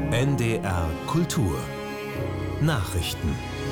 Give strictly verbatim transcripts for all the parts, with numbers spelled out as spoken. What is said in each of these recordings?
N D R Kultur Nachrichten.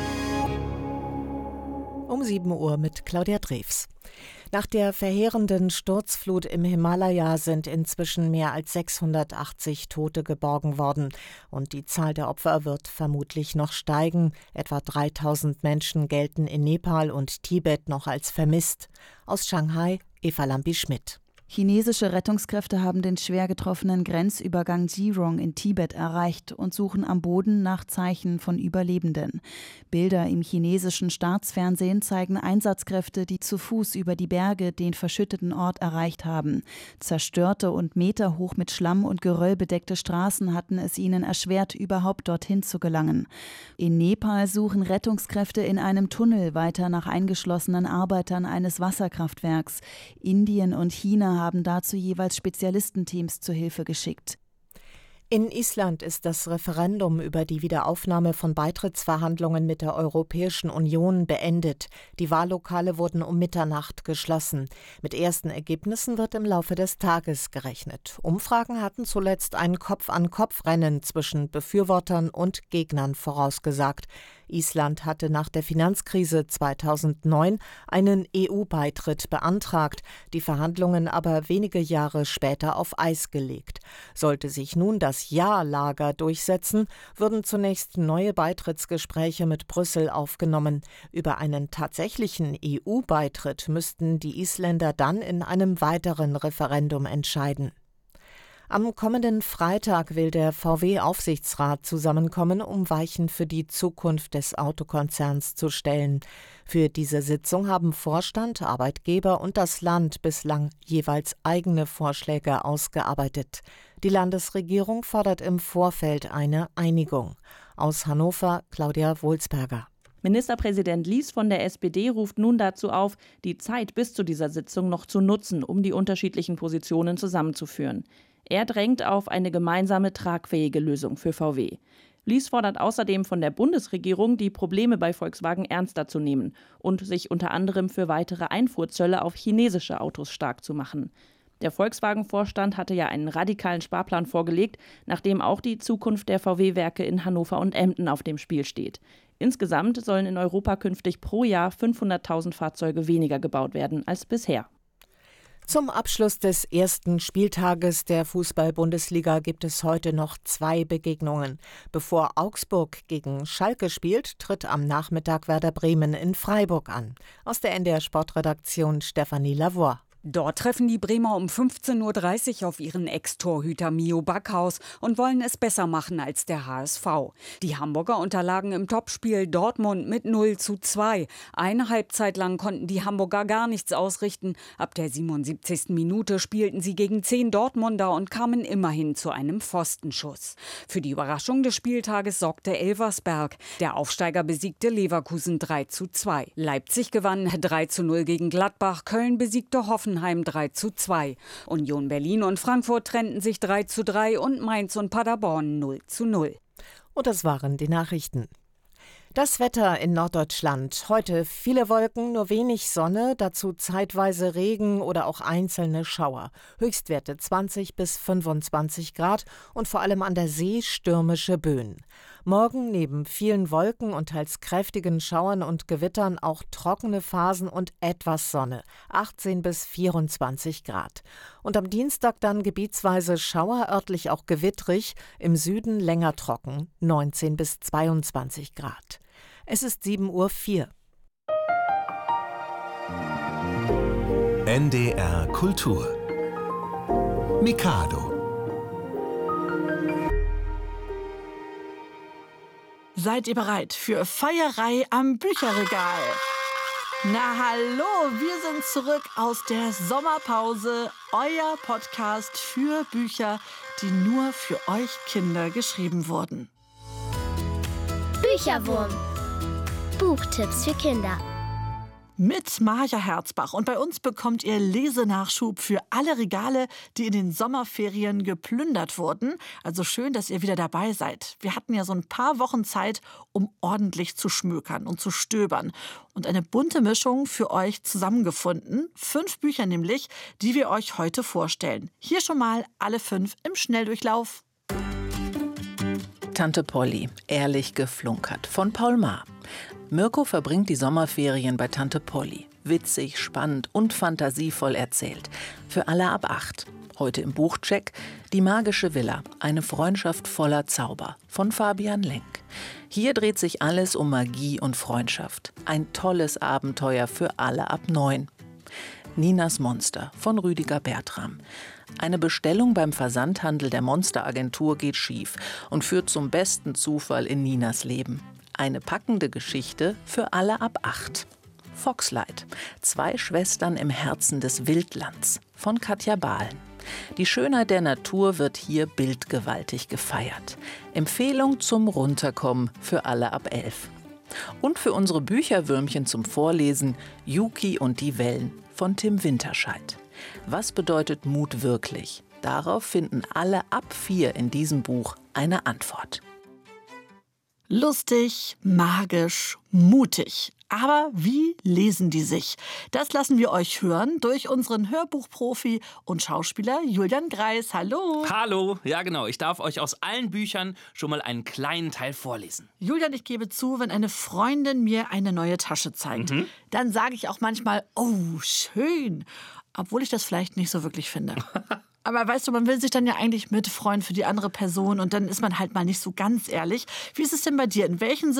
Um sieben Uhr mit Claudia Drews. Nach der verheerenden Sturzflut im Himalaya sind inzwischen mehr als sechshundertachtzig Tote geborgen worden. Und die Zahl der Opfer wird vermutlich noch steigen. Etwa dreitausend Menschen gelten in Nepal und Tibet noch als vermisst. Aus Shanghai, Eva Lampi-Schmidt. Chinesische Rettungskräfte haben den schwer getroffenen Grenzübergang Jirong in Tibet erreicht und suchen am Boden nach Zeichen von Überlebenden. Bilder im chinesischen Staatsfernsehen zeigen Einsatzkräfte, die zu Fuß über die Berge den verschütteten Ort erreicht haben. Zerstörte und meterhoch mit Schlamm und Geröll bedeckte Straßen hatten es ihnen erschwert, überhaupt dorthin zu gelangen. In Nepal suchen Rettungskräfte in einem Tunnel weiter nach eingeschlossenen Arbeitern eines Wasserkraftwerks. Indien und China haben dazu jeweils Spezialistenteams zur Hilfe geschickt. In Island ist das Referendum über die Wiederaufnahme von Beitrittsverhandlungen mit der Europäischen Union beendet. Die Wahllokale wurden um Mitternacht geschlossen. Mit ersten Ergebnissen wird im Laufe des Tages gerechnet. Umfragen hatten zuletzt ein Kopf-an-Kopf-Rennen zwischen Befürwortern und Gegnern vorausgesagt. Island hatte nach der Finanzkrise zweitausendneun einen E U-Beitritt beantragt, die Verhandlungen aber wenige Jahre später auf Eis gelegt. Sollte sich nun das Ja-Lager durchsetzen, würden zunächst neue Beitrittsgespräche mit Brüssel aufgenommen. Über einen tatsächlichen E U-Beitritt müssten die Isländer dann in einem weiteren Referendum entscheiden. Am kommenden Freitag will der V W-Aufsichtsrat zusammenkommen, um Weichen für die Zukunft des Autokonzerns zu stellen. Für diese Sitzung haben Vorstand, Arbeitgeber und das Land bislang jeweils eigene Vorschläge ausgearbeitet. Die Landesregierung fordert im Vorfeld eine Einigung. Aus Hannover, Claudia Wohlsberger. Ministerpräsident Lies von der S P D ruft nun dazu auf, die Zeit bis zu dieser Sitzung noch zu nutzen, um die unterschiedlichen Positionen zusammenzuführen. Er drängt auf eine gemeinsame, tragfähige Lösung für V W. Lies fordert außerdem von der Bundesregierung, die Probleme bei Volkswagen ernster zu nehmen und sich unter anderem für weitere Einfuhrzölle auf chinesische Autos stark zu machen. Der Volkswagen-Vorstand hatte ja einen radikalen Sparplan vorgelegt, nachdem auch die Zukunft der V W-Werke in Hannover und Emden auf dem Spiel steht. Insgesamt sollen in Europa künftig pro Jahr fünfhunderttausend Fahrzeuge weniger gebaut werden als bisher. Zum Abschluss des ersten Spieltages der Fußball-Bundesliga gibt es heute noch zwei Begegnungen. Bevor Augsburg gegen Schalke spielt, tritt am Nachmittag Werder Bremen in Freiburg an. Aus der N D R-Sportredaktion Stefanie Lavoie. Dort treffen die Bremer um fünfzehn Uhr dreißig auf ihren Ex-Torhüter Mio Backhaus und wollen es besser machen als der H S V. Die Hamburger unterlagen im Topspiel Dortmund mit null zu zwei. Eine Halbzeit lang konnten die Hamburger gar nichts ausrichten. Ab der siebenundsiebzigsten Minute spielten sie gegen zehn Dortmunder und kamen immerhin zu einem Pfostenschuss. Für die Überraschung des Spieltages sorgte Elversberg. Der Aufsteiger besiegte Leverkusen drei zu zwei. Leipzig gewann drei zu null gegen Gladbach. Köln besiegte Hoffenheim drei zu zwei. Union Berlin und Frankfurt trennten sich drei zu drei und Mainz und Paderborn null zu null. Und das waren die Nachrichten. Das Wetter in Norddeutschland. Heute viele Wolken, nur wenig Sonne, dazu zeitweise Regen oder auch einzelne Schauer. Höchstwerte zwanzig bis fünfundzwanzig Grad und vor allem an der See stürmische Böen. Morgen neben vielen Wolken und teils kräftigen Schauern und Gewittern auch trockene Phasen und etwas Sonne. achtzehn bis vierundzwanzig Grad. Und am Dienstag dann gebietsweise Schauer, örtlich auch gewittrig, im Süden länger trocken, neunzehn bis zweiundzwanzig Grad. Es ist sieben Uhr vier. N D R Kultur Mikado. Seid ihr bereit für Feierei am Bücherregal? Na hallo, wir sind zurück aus der Sommerpause. Euer Podcast für Bücher, die nur für euch Kinder geschrieben wurden. Bücherwurm. Buchtipps für Kinder. Mit Maja Herzbach. Und bei uns bekommt ihr Lesenachschub für alle Regale, die in den Sommerferien geplündert wurden. Also schön, dass ihr wieder dabei seid. Wir hatten ja so ein paar Wochen Zeit, um ordentlich zu schmökern und zu stöbern. Und eine bunte Mischung für euch zusammengefunden. Fünf Bücher nämlich, die wir euch heute vorstellen. Hier schon mal alle fünf im Schnelldurchlauf. Tante Polly, ehrlich geflunkert von Paul Maar. Mirko verbringt die Sommerferien bei Tante Polly. Witzig, spannend und fantasievoll erzählt. Für alle ab acht. Heute im Buchcheck Die magische Villa, eine Freundschaft voller Zauber von Fabian Lenk. Hier dreht sich alles um Magie und Freundschaft. Ein tolles Abenteuer für alle ab neun. Ninas Monster von Rüdiger Bertram. Eine Bestellung beim Versandhandel der Monsteragentur geht schief und führt zum besten Zufall in Ninas Leben. Eine packende Geschichte für alle ab acht. Foxlight. Zwei Schwestern im Herzen des Wildlands von Katja Bahlen. Die Schönheit der Natur wird hier bildgewaltig gefeiert. Empfehlung zum Runterkommen für alle ab elf. Und für unsere Bücherwürmchen zum Vorlesen Yuki und die Wellen von Tim Winterscheid. Was bedeutet Mut wirklich? Darauf finden alle ab vier in diesem Buch eine Antwort. Lustig, magisch, mutig. Aber wie lesen die sich? Das lassen wir euch hören durch unseren Hörbuchprofi und Schauspieler Julian Greis. Hallo. Hallo, ja genau. Ich darf euch aus allen Büchern schon mal einen kleinen Teil vorlesen. Julian, ich gebe zu, wenn eine Freundin mir eine neue Tasche zeigt, mhm. dann sage ich auch manchmal, oh, schön. Obwohl ich das vielleicht nicht so wirklich finde. Aber weißt du, man will sich dann ja eigentlich mitfreuen für die andere Person und dann ist man halt mal nicht so ganz ehrlich. Wie ist es denn bei dir? In welchen